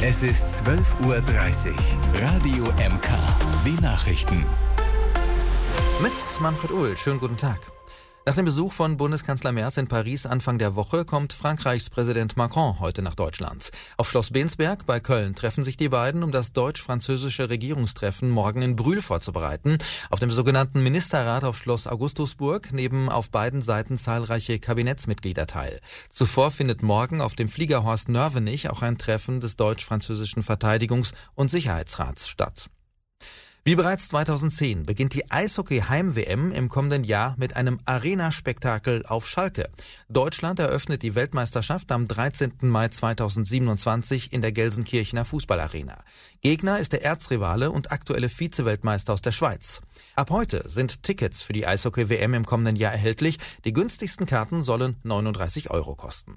Es ist 12:30 Uhr. Radio MK. Die Nachrichten. Mit Manfred Uhl. Schönen guten Tag. Nach dem Besuch von Bundeskanzler Merz in Paris Anfang der Woche kommt Frankreichs Präsident Macron heute nach Deutschland. Auf Schloss Bensberg bei Köln treffen sich die beiden, um das deutsch-französische Regierungstreffen morgen in Brühl vorzubereiten. Auf dem sogenannten Ministerrat auf Schloss Augustusburg nehmen auf beiden Seiten zahlreiche Kabinettsmitglieder teil. Zuvor findet morgen auf dem Fliegerhorst Nörvenich auch ein Treffen des deutsch-französischen Verteidigungs- und Sicherheitsrats statt. Wie bereits 2010 beginnt die Eishockey-Heim-WM im kommenden Jahr mit einem Arena-Spektakel auf Schalke. Deutschland eröffnet die Weltmeisterschaft am 13. Mai 2027 in der Gelsenkirchener Fußballarena. Gegner ist der Erzrivale und aktuelle Vize-Weltmeister aus der Schweiz. Ab heute sind Tickets für die Eishockey-WM im kommenden Jahr erhältlich. Die günstigsten Karten sollen 39 € kosten.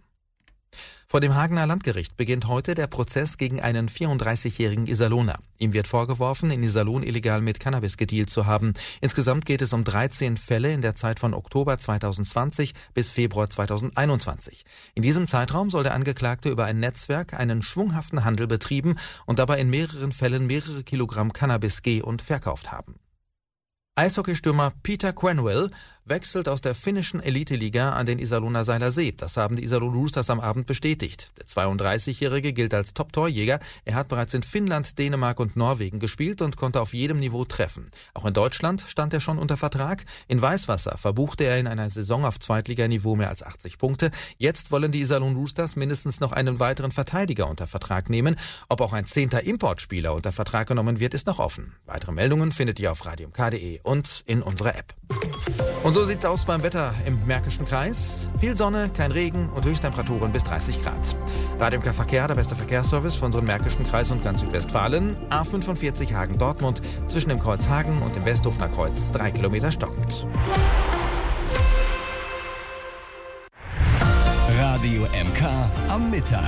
Vor dem Hagener Landgericht beginnt heute der Prozess gegen einen 34-jährigen Iserlohner. Ihm wird vorgeworfen, in Iserlohn illegal mit Cannabis gedealt zu haben. Insgesamt geht es um 13 Fälle in der Zeit von Oktober 2020 bis Februar 2021. In diesem Zeitraum soll der Angeklagte über ein Netzwerk einen schwunghaften Handel betrieben und dabei in mehreren Fällen mehrere Kilogramm Cannabis und verkauft haben. Eishockeystürmer Peter Quenneville wechselt aus der finnischen Elite-Liga an den Iserlohner Seiler See. Das haben die Iserlohn Roosters am Abend bestätigt. Der 32-Jährige gilt als Top-Torjäger. Er hat bereits in Finnland, Dänemark und Norwegen gespielt und konnte auf jedem Niveau treffen. Auch in Deutschland stand er schon unter Vertrag. In Weißwasser verbuchte er in einer Saison auf Zweitliganiveau mehr als 80 Punkte. Jetzt wollen die Iserlohn Roosters mindestens noch einen weiteren Verteidiger unter Vertrag nehmen. Ob auch ein 10. Importspieler unter Vertrag genommen wird, ist noch offen. Weitere Meldungen findet ihr auf radiomk.de und in unserer App. Und so sieht's aus beim Wetter im Märkischen Kreis. Viel Sonne, kein Regen und Höchsttemperaturen bis 30 Grad. Radio MK Verkehr, der beste Verkehrsservice von unserem Märkischen Kreis und ganz Südwestfalen. A45 Hagen-Dortmund zwischen dem Kreuz Hagen und dem Westhofener Kreuz 3 Kilometer stockend. Radio MK am Mittag.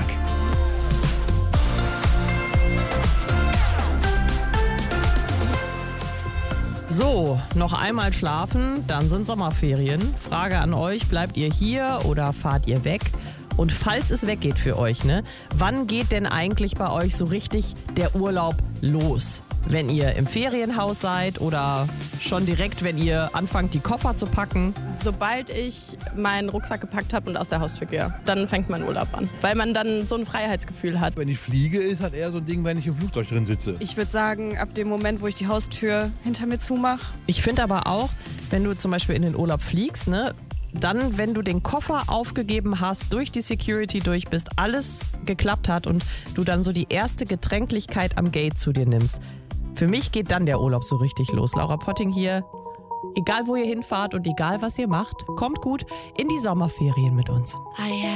So, noch einmal schlafen, dann sind Sommerferien. Frage an euch, bleibt ihr hier oder fahrt ihr weg? Und falls es weggeht für euch, wann geht denn eigentlich bei euch so richtig der Urlaub los? Wenn ihr im Ferienhaus seid oder schon direkt, wenn ihr anfangt, die Koffer zu packen? Sobald ich meinen Rucksack gepackt habe und aus der Haustür gehe, dann fängt mein Urlaub an. Weil man dann so ein Freiheitsgefühl hat. Wenn ich fliege, ist halt eher so ein Ding, wenn ich im Flugzeug drin sitze. Ich würde sagen, ab dem Moment, wo ich die Haustür hinter mir zumache. Ich finde aber auch, wenn du zum Beispiel in den Urlaub fliegst, dann, wenn du den Koffer aufgegeben hast, durch die Security durch bist, alles geklappt hat und du dann so die erste Getränklichkeit am Gate zu dir nimmst. Für mich geht dann der Urlaub so richtig los. Laura Potting hier. Egal wo ihr hinfahrt und egal was ihr macht, kommt gut in die Sommerferien mit uns.